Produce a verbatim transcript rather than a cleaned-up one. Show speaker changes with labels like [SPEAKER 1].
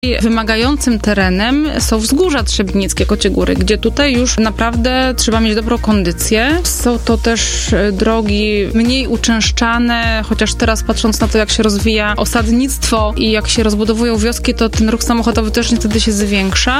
[SPEAKER 1] Wymagającym terenem są wzgórza trzebnickie, Kocie Góry, gdzie tutaj już naprawdę trzeba mieć dobrą kondycję. Są to też drogi mniej uczęszczane, chociaż teraz patrząc na to, jak się rozwija osadnictwo i jak się rozbudowują wioski, to ten ruch samochodowy też niestety się zwiększa.